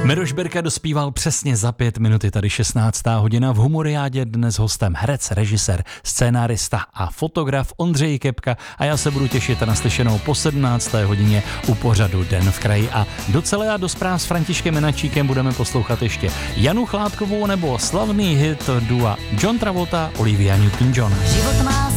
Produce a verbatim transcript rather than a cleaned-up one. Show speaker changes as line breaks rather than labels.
Miroš Birka dospíval přesně za pět minut, je tady šestnáctá hodina. V Humoriádě dnes hostem herec, režisér, scénárista a fotograf Ondřej Kepka a já se budu těšit na slyšenou po sedmnácté hodině u pořadu Den v kraji. A do celé a do zpráv s Františkem Menačíkem budeme poslouchat ještě Janu Chládkovou nebo slavný hit dua John Travolta, Olivia Newton-John.
Život má